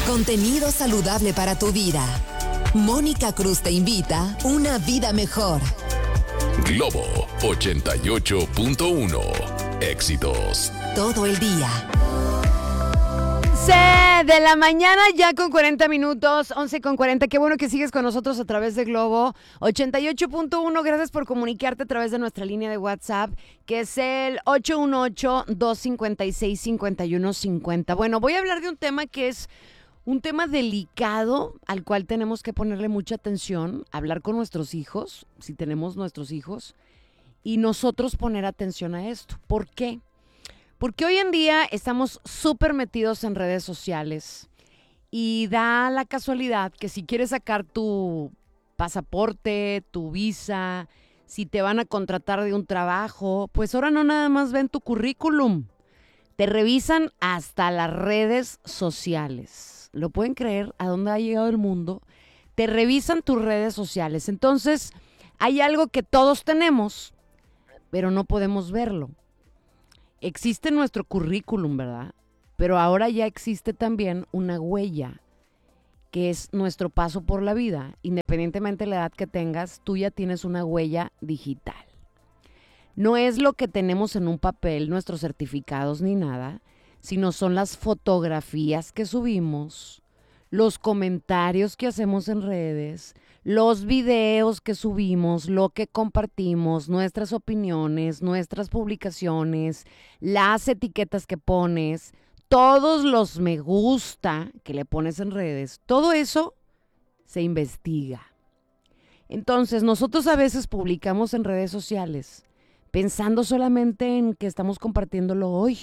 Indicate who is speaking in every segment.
Speaker 1: Contenido saludable para tu vida. Mónica Cruz te invita a una vida mejor.
Speaker 2: Globo 88.1. Éxitos
Speaker 1: Todo el día.
Speaker 3: 11 de la mañana, ya con 40 minutos, 11 con 40. Qué bueno que sigues con nosotros a través de Globo 88.1. Gracias por comunicarte a través de nuestra línea de WhatsApp, que es el 818-256-5150. Bueno, voy a hablar de un tema que es un tema delicado al cual tenemos que ponerle mucha atención, hablar con nuestros hijos, si tenemos nuestros hijos, y nosotros poner atención a esto. ¿Por qué? Porque hoy en día estamos súper metidos en redes sociales y da la casualidad que si quieres sacar tu pasaporte, tu visa, si te van a contratar de un trabajo, pues ahora no nada más ven tu currículum, te revisan hasta las redes sociales. ¿Lo pueden creer a dónde ha llegado el mundo? Te revisan tus redes sociales. Entonces, hay algo que todos tenemos, pero no podemos verlo. Existe nuestro currículum, ¿verdad? Pero ahora ya existe también una huella, que es nuestro paso por la vida. Independientemente de la edad que tengas, tú ya tienes una huella digital. No es lo que tenemos en un papel, nuestros certificados ni nada, sino son las fotografías que subimos, los comentarios que hacemos en redes, los videos que subimos, lo que compartimos, nuestras opiniones, nuestras publicaciones, las etiquetas que pones, todos los me gusta que le pones en redes, todo eso se investiga. Entonces, nosotros a veces publicamos en redes sociales pensando solamente en que estamos compartiéndolo hoy.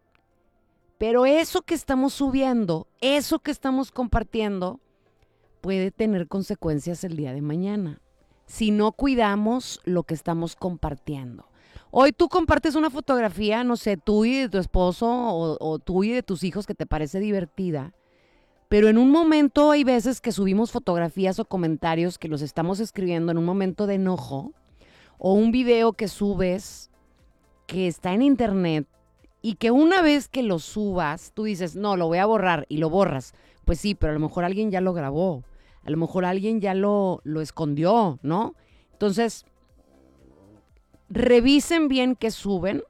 Speaker 3: Pero eso que estamos subiendo, eso que estamos compartiendo, puede tener consecuencias el día de mañana, si no cuidamos lo que estamos compartiendo. Hoy tú compartes una fotografía, no sé, tú y de tu esposo o tú y de tus hijos que te parece divertida, pero en un momento hay veces que subimos fotografías o comentarios que los estamos escribiendo en un momento de enojo, o un video que subes que está en internet, y que una vez que lo subas, tú dices, no, lo voy a borrar, y lo borras. Pues sí, pero a lo mejor alguien ya lo grabó. A lo mejor alguien ya lo escondió, ¿no? Entonces, revisen bien qué suben,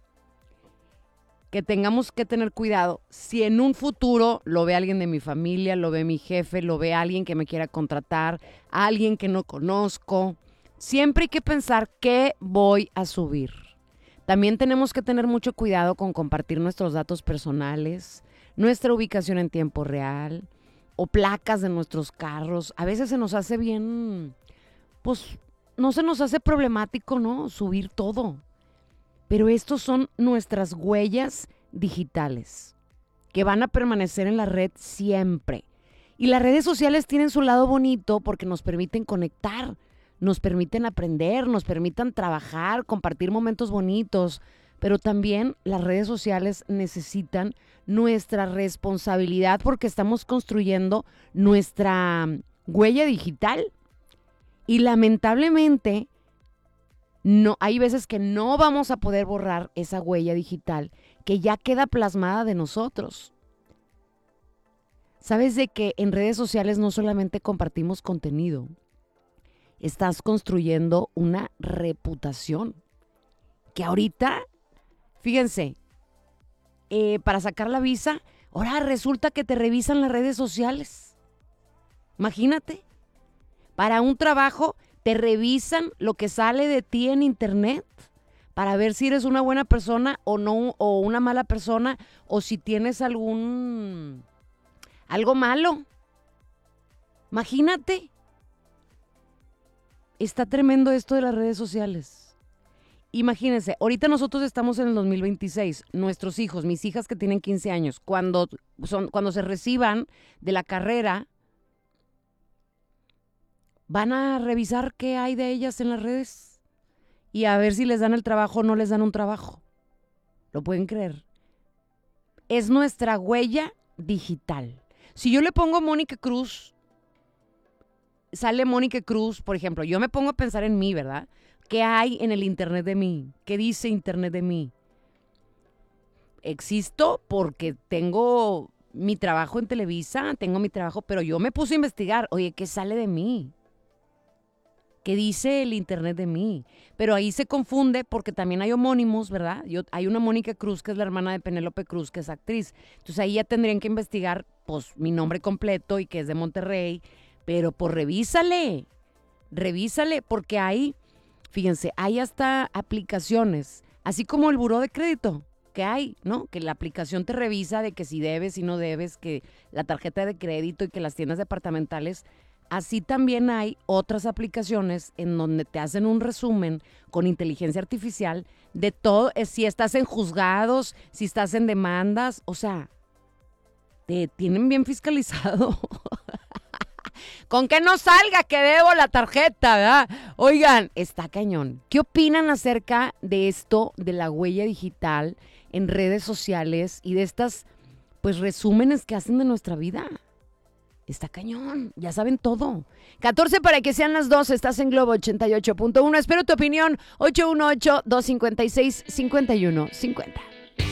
Speaker 3: que tengamos que tener cuidado. Si en un futuro lo ve alguien de mi familia, lo ve mi jefe, lo ve alguien que me quiera contratar, alguien que no conozco, siempre hay que pensar qué voy a subir. También tenemos que tener mucho cuidado con compartir nuestros datos personales, nuestra ubicación en tiempo real o placas de nuestros carros. A veces se nos hace bien, pues no se nos hace problemático, ¿no? Subir todo. Pero estos son nuestras huellas digitales que van a permanecer en la red siempre. Y las redes sociales tienen su lado bonito porque nos permiten conectar, nos permiten aprender, nos permiten trabajar, compartir momentos bonitos, pero también las redes sociales necesitan nuestra responsabilidad porque estamos construyendo nuestra huella digital. Y lamentablemente, no, hay veces que no vamos a poder borrar esa huella digital que ya queda plasmada de nosotros. ¿Sabes de que en redes sociales no solamente compartimos contenido? Estás construyendo una reputación que ahorita, fíjense, para sacar la visa, ahora resulta que te revisan las redes sociales. Imagínate, para un trabajo te revisan lo que sale de ti en internet para ver si eres una buena persona o no, o una mala persona, o si tienes algo malo. Imagínate. Está tremendo esto de las redes sociales. Imagínense, ahorita nosotros estamos en el 2026, nuestros hijos, mis hijas que tienen 15 años, cuando se reciban de la carrera, van a revisar qué hay de ellas en las redes y a ver si les dan el trabajo o no les dan un trabajo. ¿Lo pueden creer? Es nuestra huella digital. Si yo le pongo Mónica Cruz, sale Mónica Cruz, por ejemplo, yo me pongo a pensar en mí, ¿verdad? ¿Qué hay en el internet de mí? ¿Qué dice internet de mí? Existo porque tengo mi trabajo en Televisa, tengo mi trabajo, pero yo me puse a investigar, oye, ¿qué sale de mí? ¿Qué dice el internet de mí? Pero ahí se confunde porque también hay homónimos, ¿verdad? Hay una Mónica Cruz, que es la hermana de Penélope Cruz, que es actriz. Entonces ahí ya tendrían que investigar, pues, mi nombre completo y que es de Monterrey. Pero, pues, revísale, porque fíjense, hay hasta aplicaciones, así como el buró de crédito que hay, ¿no? Que la aplicación te revisa de que si debes, si no debes, que la tarjeta de crédito y que las tiendas departamentales. Así también hay otras aplicaciones en donde te hacen un resumen con inteligencia artificial de todo, si estás en juzgados, si estás en demandas, o sea, te tienen bien fiscalizado. Con que no salga que debo la tarjeta, ¿verdad? Oigan, está cañón. ¿Qué opinan acerca de esto, de la huella digital en redes sociales y de estas, pues, resúmenes que hacen de nuestra vida? Está cañón, ya saben todo. 14 para que sean las 12, estás en Globo 88.1. Espero tu opinión, 818-256-5150.